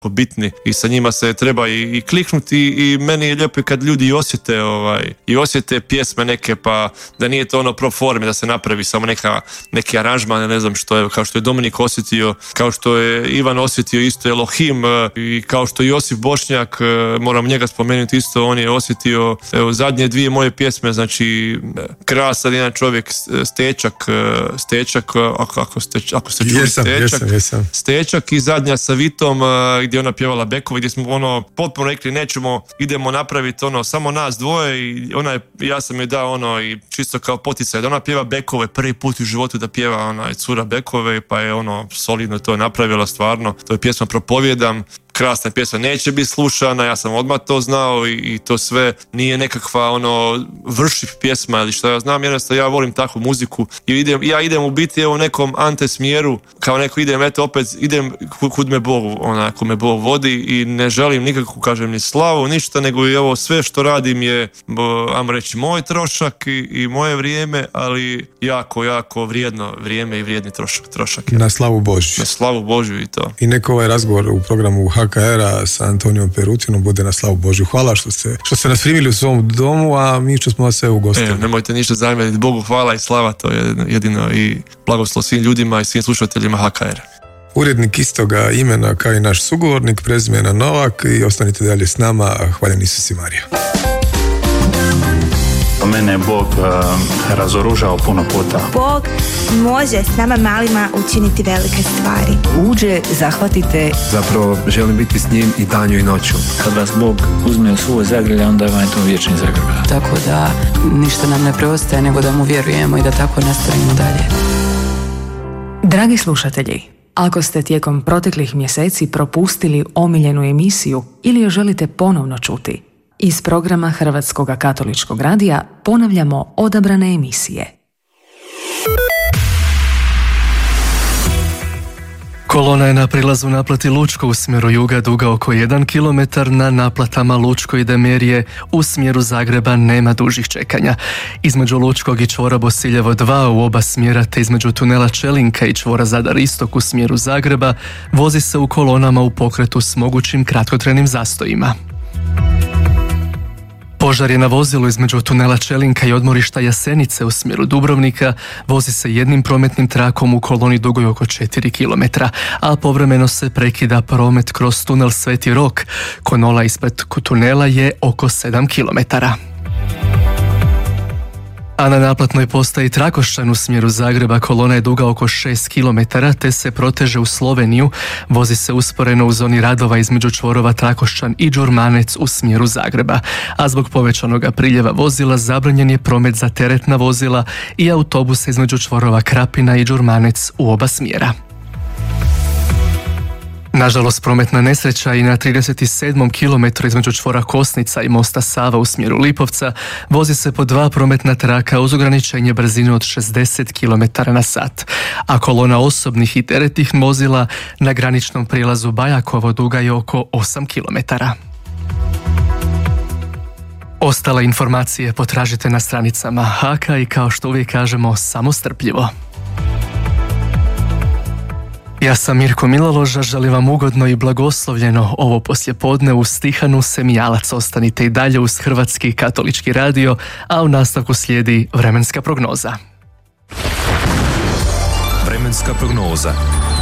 bitni i sa njima se treba i kliknuti i meni je lijepo kad ljudi osjete pjesme neke, pa da nije to ono pro forme, da se napravi samo neki aranžman, ne znam što je, kao što je Dominik osjetio, kao što je Ivan osjetio isto Elohim i kao što je Josip Bošnjak, moram njega spomenuti isto, on je osjetio zadnje dvije moje pjesme, znači krasan jedan čovjek, Stečak, ako ste čuli Jesam. Stečak i zadnja sa Vitom gdje ona pjevala bekove, gdje smo potpuno rekli idemo napraviti samo nas dvoje i ja sam joj dao i čisto kao poticaj da ona pjeva bekove, prvi put u životu da pjeva cura bekove, pa je solidno to napravila stvarno. To je pjesma Propovjedam, krasna pjesma, neće biti slušana, ja sam odmah to znao i to sve nije nekakva vršiv pjesma ili što ja znam, jednostavno ja volim takvu muziku i idem u biti u nekom smjeru, kao neko idem kud me Bog vodi i ne želim nikakvu, kažem, ni slavu, ništa, nego i ovo sve što radim je, ajmo reći, moj trošak i moje vrijeme, ali jako, jako vrijedno vrijeme i vrijedni trošak. Na slavu Božju. Na slavu Božju i to. I neko ovaj razgovor u programu HKR-a sa Antonijom Perutinom bude na slavu Božju. Hvala što ste nas primili u svom domu, a mi što smo vas sve ugostili. Nemojte ništa zamjeriti, Bogu hvala i slava, to je jedino, i blagoslov svim ljudima i svim slušateljima HKR-a. Urednik istoga imena kao i naš sugovornik, prezimena Novak, i ostanite dalje s nama. Hvaljen Isus i Marija. Mene je Bog razoružao puno puta. Bog može s nama malima učiniti velike stvari. Uđe, zahvatite. Zapravo želim biti s njim i danju i noću. Kad vas Bog uzme u svoj zagrlje, onda vam je to vječni zagrlje. Tako da ništa nam ne preostaje nego da mu vjerujemo i da tako nastavimo dalje. Dragi slušatelji, ako ste tijekom proteklih mjeseci propustili omiljenu emisiju ili je želite ponovno čuti, iz programa Hrvatskog katoličkog radija ponavljamo odabrane emisije. Kolona je na prilazu naplati Lučko u smjeru juga duga oko 1 km, na naplatama Lučko i Demerije u smjeru Zagreba nema dužih čekanja. Između Lučkog i čvora Bosiljevo 2 u oba smjera te između tunela Čelinka i čvora Zadar Istok u smjeru Zagreba vozi se u kolonama u pokretu s mogućim kratkotrajnim zastojima. Požar je na vozilu između tunela Čelinka i odmorišta Jasenice u smjeru Dubrovnika, vozi se jednim prometnim trakom u koloni dugoj oko 4 km, a povremeno se prekida promet kroz tunel Sveti Rok. Konola ispred tunela je oko 7 km. A na naplatnoj postaji Trakošćan u smjeru Zagreba kolona je duga oko 6 km te se proteže u Sloveniju, vozi se usporeno u zoni radova između čvorova Trakošćan i Đurmanec u smjeru Zagreba, a zbog povećanog priljeva vozila zabranjen je promet za teretna vozila i autobuse između čvorova Krapina i Đurmanec u oba smjera. Nažalost, prometna nesreća i na 37. kilometru između čvora Kosnica i mosta Sava u smjeru Lipovca vozi se po 2 prometna traka uz ograničenje brzine od 60 km/h, a kolona osobnih i teretnih vozila na graničnom prijelazu Bajakovo duga je oko 8 km. Ostale informacije potražite na stranicama HK i kao što uvijek kažemo, samo strpljivo. Ja sam Mirko Milaloža, želim vam ugodno i blagoslovljeno ovo poslijepodne uz Stihanu Semijalac. Ostanite i dalje uz Hrvatski katolički radio, a u nastavku slijedi vremenska prognoza. Vremenska prognoza.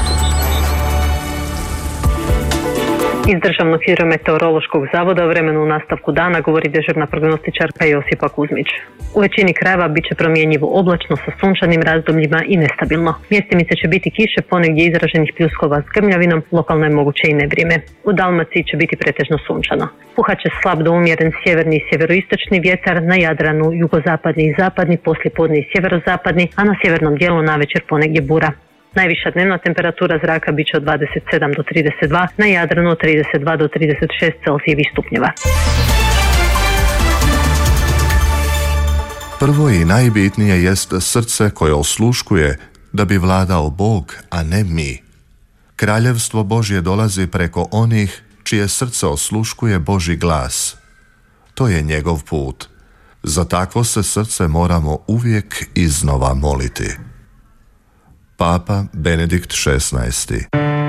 Iz Državnog hidrometeorološkog zavoda o vremenu u nastavku dana govori dežurna prognostičarka Josipa Kuzmić. U većini krajeva bit će promjenjivo oblačno sa sunčanim razdobljima i nestabilno. Mjestimice će biti kiše, ponegdje izraženih pljuskova s grmljavinom, lokalno je moguće i nevrijeme. U Dalmaciji će biti pretežno sunčano. Puhat će slab do umjeren sjeverni i sjeveroistočni vjetar, na Jadranu jugozapadni i zapadni, poslijepodne i sjeverozapadni, a na sjevernom dijelu navečer ponegdje bura. Najviša dnevna temperatura zraka bit će od 27 do 32, na Jadranu od 32 do 36 Celzijevih stupnjeva. Prvo i najbitnije jest srce koje osluškuje da bi vladao Bog, a ne mi. Kraljevstvo Božje dolazi preko onih čije srce osluškuje Božji glas. To je njegov put. Za takvo se srce moramo uvijek iznova moliti. Papa Benedikt XVI.